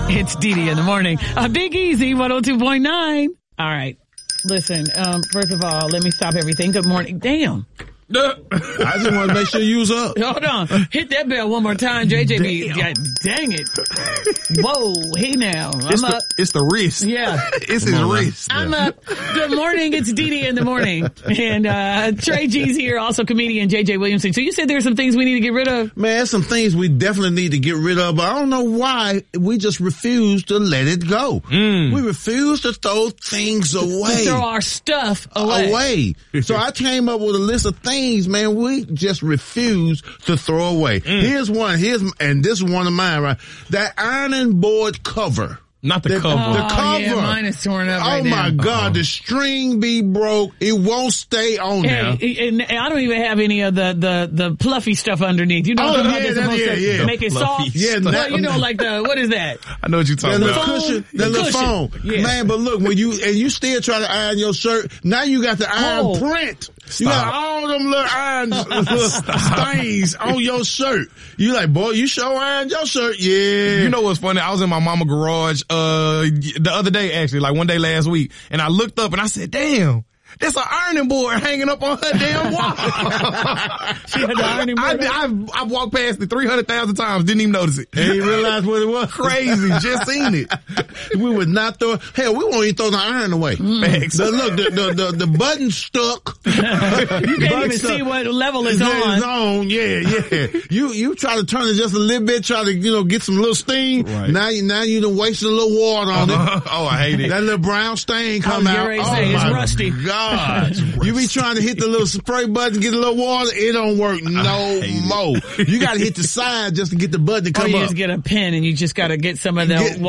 It's Didi in the morning. Big Easy, 102.9. All right. Listen, first of all, let me stop everything. Good morning. Damn. I just want to make sure you was up. Hold on. Hit that bell one more time, JJB. Dang it. Whoa. Hey now. I'm up. It's the wrist. Yeah. It's his wrist. I'm up. Good morning. It's Didi in the morning. And Trey G's here, also comedian JJ Williamson. So you said there's some things we need to get rid of? Man, there's some things we definitely need to get rid of, but I don't know why we just refuse to let it go. We refuse to throw things away. Throw our stuff away. So I came up with a list of things, man, we just refuse to throw away. Here's one. And this is one of mine, right? That ironing board cover. Not the cover. The cover. Yeah, mine is torn up right Oh my now. God, the string be broke. It won't stay on there. And I don't even have any of the fluffy stuff underneath. You know what yeah, they're supposed to make it soft? Yeah, well, you know, like what is that? I know what you're talking That about. little cushion, that little foam. Yeah. Man, but look, when you still try to iron your shirt, now you got the iron print. You got all them little iron stains on your shirt. You like, boy, you sure ironed your shirt. Yeah. You know what's funny? I was in my mama garage, the other day, actually, like one day last week, and I looked up and I said, damn. There's an ironing board hanging up on her damn wall. She had the ironing board. I've walked past it 300,000 times, didn't even notice it. And you realize what it was? Crazy, just seen it. We would not throw, hell, we won't even throw the iron away. Facts. Look, the button stuck. You can't even see what level it's on. It's on, yeah. You try to turn it just a little bit, try to, get some little steam. Right. Now you done wasted a little water on it. Oh, I hate it. That little brown stain come out. It's rusty. God. You be trying to hit the little spray button, get a little water, it don't work no more. You gotta hit the side just to get the button to come you up. just get a pen and you just gotta get some of that.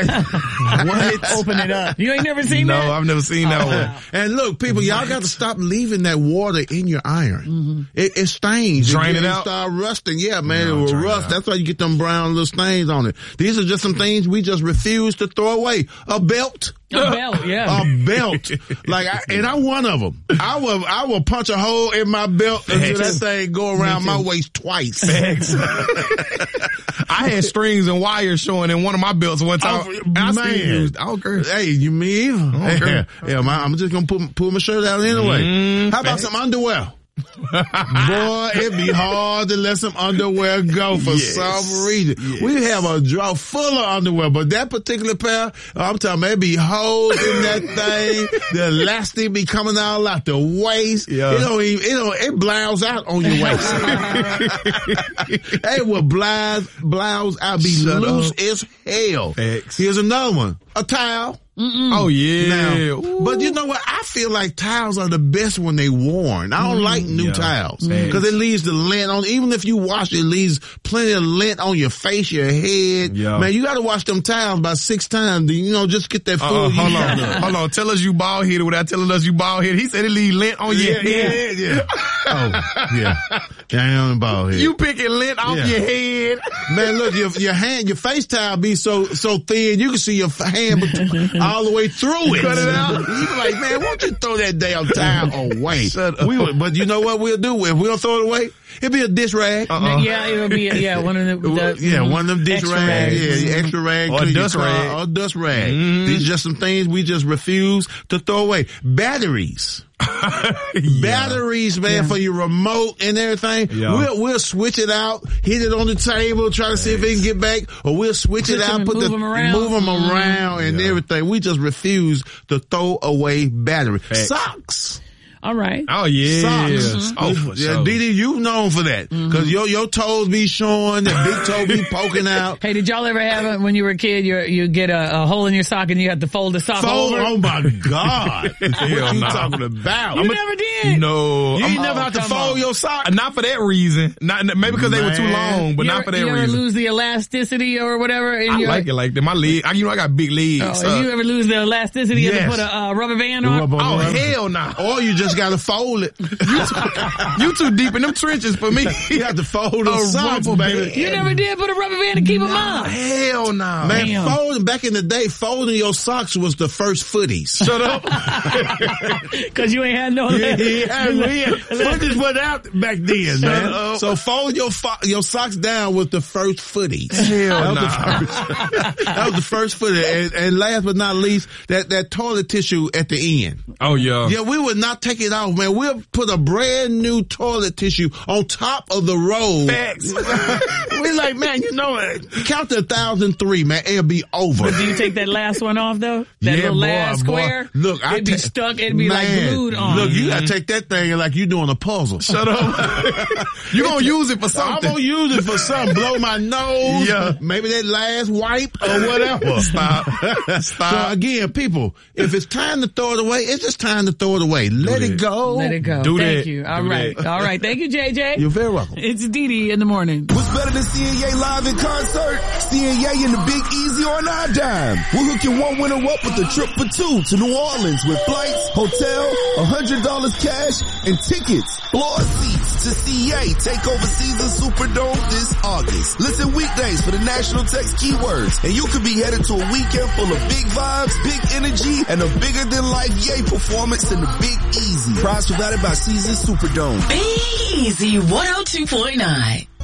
Open it up. You ain't never seen that? No, I've never seen that one. And look, people, y'all got to stop leaving that water in your iron. It stains. Drain it out. Start rusting. Yeah, man, it will rust. That's why you get them brown little stains on it. These are just some things we just refuse to throw away. A belt. A belt, yeah. A belt. And I'm one of them. I will punch a hole in my belt until that thing go around my waist twice. I had strings and wires showing in one of my belts one time. I don't care. Hey, you me either. I'm just gonna pull my shirt out anyway. How about some underwear? Boy, it'd be hard to let some underwear go for some reason. Yes. We have a drawer full of underwear, but that particular pair, I'm talking about, it be holes in that thing. The elastic be coming out like the waist. Yeah. It blows out on your waist. It will blouse out, be loose as hell. X. Here's another one. A towel. Oh yeah. Now, but you know what? I feel like towels are the best when they worn. I don't like new towels because it leaves the lint on. Even if you wash it leaves plenty of lint on your face, your head. Yeah. Man, you got to wash them towels about 6 times. Just get that full. Hold on. Tell us you bald headed without telling us you bald headed. He said it leaves lint on your head. Yeah. Oh, yeah. I am bald head. You picking lint off your head. Man, look, your face towel be so thin you can see your hand all the way through it. Cut it out. You be like, man, why don't you throw that damn towel away? Shut up. But you know what we'll do? If we don't throw it away, it'll be a dish rag. Yeah, it'll be one of them. One of them dish rags. Yeah, extra rag. Or dust rag. Or dust rag. These are just some things we just refuse to throw away. Batteries. Batteries, man, for your remote and everything. Yeah. We'll switch it out, hit it on the table, try to see if it can get back, or we'll switch it out, move them around and everything. We just refuse to throw away batteries. Socks. All right. Oh yeah. Socks. Oh, for sure. Didi, you known for that. Cause your toes be showing, the big toe be poking out. Hey, did y'all ever have it when you were a kid, you get a hole in your sock and you have to fold the sock over? Oh my God. What you talking about? You never did? No. You ain't never have to fold your sock? Not for that reason. Maybe because they were too long, but not for that reason. You ever lose the elasticity or whatever? I like it like that. My leg, I got big legs. You ever lose the elasticity? You have to put a rubber band on? Oh, hell no. Or you just just got to fold it. You too deep in them trenches for me. You have to fold those socks, baby. You never did put a rubber band to keep them on. Hell no. Man, folding, back in the day, folding your socks was the first footies. Shut up. Cause you ain't had no footies went out back then, man. So fold your socks down with the first footies. Hell no. That was the first footy. And last but not least, that toilet tissue at the end. Oh yeah. Yeah, we would not take it off, man. We'll put a brand new toilet tissue on top of the roll. Facts. We like, man, count to 1,003, man. It'll be over. But do you take that last one off though? That little last square? Look, it'd be stuck. It'd be like glued on. Look, you gotta take that thing like you doing a puzzle. Shut up. You gonna use it for something. I'm gonna use it for something. Blow my nose. Yeah. Maybe that last wipe or whatever. Stop. So again, people, if it's time to throw it away, it's just time to throw it away. Let it go. Let it go. Thank you. All right. Thank you, JJ. You're very welcome. It's Didi in the morning. What's better than seeing Ye live in concert? Seeing Ye in the Big Easy on our dime. We'll hook you one winner up with a trip for two to New Orleans with flights, hotel, $100 cash, and tickets. Floor seats to see Ye take over Season Superdome this August. Listen weekdays for the national text keywords, and you could be headed to a weekend full of big vibes, big energy, and a bigger-than-life Ye performance in the Big Easy. Prize provided by Season Superdome. Big Easy 102.9.